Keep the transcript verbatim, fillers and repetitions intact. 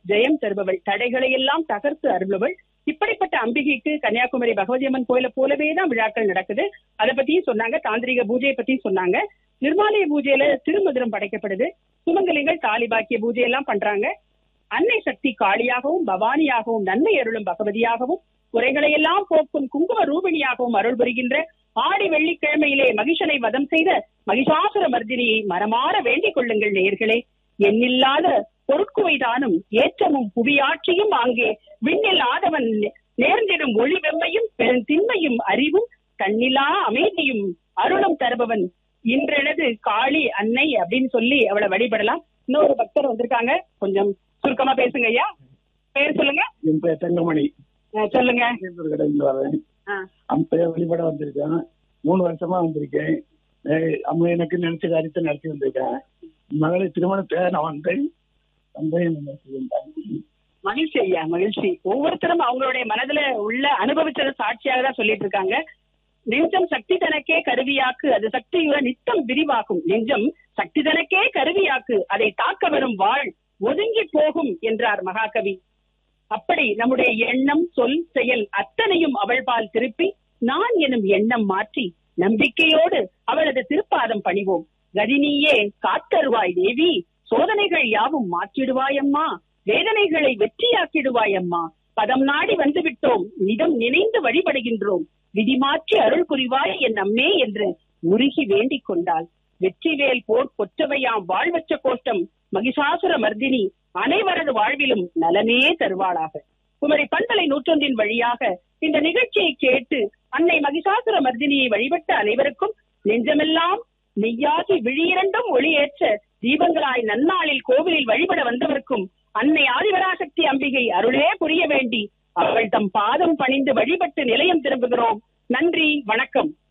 ஜெயம் தருபவள், தடைகளை எல்லாம் தகர்த்து அருள்பவள். இப்படிப்பட்ட அம்பிகைக்கு கன்னியாகுமரி பகவதி அம்மன் கோயில போலவேதான் விழாக்கள் நடக்குது. அதை பத்தியும் சொன்னாங்க, தாந்திரிக பூஜையை பத்தியும் சொன்னாங்க. நிர்மாலய பூஜையில திருமதுரம் படைக்கப்படுது. சுமங்கலிகள் தாலி பாக்கிய பூஜை எல்லாம் பண்றாங்க. அன்னை சக்தி காளியாகவும் பவானியாகவும் நன்மை அருளும் பகவதியாகவும் குறைகளை எல்லாம் போக்கும் குங்கும ரூபிணியாகவும் அருள் புரிகின்ற ஆடி வெள்ளிக்கிழமையிலே மகிஷனை வதம் செய்த மகிஷாசுர மர்தினியை மரமாற வேண்டிக் கொள்ளுங்கள் நேயர்களே. எண்ணில்லாத பொருட்குவைதானும் ஏற்றமும் புவியாட்சியும் ஆங்கே விண்ணில் ஆதவன் நேர்ந்திடும் ஒளி வெம்மையும் பெருந்தின்மையும் அறிவும் கண்ணிலா அமைதியும் அருளும் தருபவன் இன்றெனது காளி அன்னை அப்படின்னு சொல்லி அவளை வழிபடலாம். இன்னொரு பக்தர் வந்திருக்காங்க, கொஞ்சம் சுருக்கமா பேசுங்க ஐயா. பேர் சொல்லுங்க. என் பேர் தங்கமணி. சொல்லுங்க. அந்த வழிபட வந்திருக்கேன். மூணு வருஷமா வந்திருக்கேன். அம்மா எனக்கு நினைச்ச காரியத்தை நடத்தி வந்திருக்கேன். மகளை திருமணத்தை நான் வந்தேன். மகிழ்ச்சி ஐயா, மகிழ்ச்சி. ஒவ்வொருத்தரும் அவங்களுடைய மனதுல உள்ள அனுபவிச்சத சாட்சியாக தான் சொல்லிட்டு இருக்காங்க. நெஞ்சம் சக்தி தனக்கே கருவியாக்கு, அது சக்தியுற நித்தம் விரிவாக்கும். நெஞ்சம் சக்தி தனக்கே கருவியாக்கு, அதை தாக்க வரும் வாழ் ஒதுங்கி போகும் என்றார் மகாகவி. அப்படி நம்முடைய எண்ணம் சொல் செயல் அத்தனையும் அவள் பால் திருப்பி நான் எனும் எண்ணம் மாற்றி நம்பிக்கையோடு அவளது திருப்பாதம் பணிவோம். கதினியே காத்தருவாய் தேவி, சோதனைகள் யாவும் மாற்றிடுவாயம்மா, வேதனைகளை வெற்றியாக்கிடுவாயம்மா. பதம் நாடி வந்து விட்டோம், நிதம் நினைந்து வழிபடுகின்றோம், விதி மாற்றி அருள் புரிவாய் என் அம்மே என்று உருகி வேண்டிக் கொண்டாள். வெற்றிவேல் போர் கொற்றவையாம் வாழ்வற்ற கோஷ்டம் மகிஷாசுர மர்தினி அனைவரது வாழ்விலும் நலனே தருவாளாக. குமரி பண்பலை நூற்றொன்றின் வழியாக இந்த நிகழ்ச்சியை கேட்டு அன்னை மகிஷாசுர மர்தினியை வழிபட்ட அனைவருக்கும் நெஞ்சமெல்லாம் நெய்யாகி விழியிரண்டும் ஒளியேற்ற தீபங்களாய் நன்னாளில் கோவிலில் வழிபட வந்தவர்க்கும் அன்னை ஆதிபராசக்தி அம்பிகை அருளே புரிய வேண்டி அவள் தம் பாதம் பணிந்து வழிபட்டு நிலையம் திரும்புகிறோம். நன்றி, வணக்கம்.